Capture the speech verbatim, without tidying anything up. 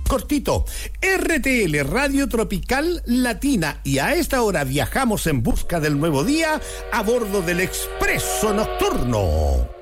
Cortito, R T L Radio Tropical Latina, y a esta hora viajamos en busca del nuevo día a bordo del Expreso Nocturno.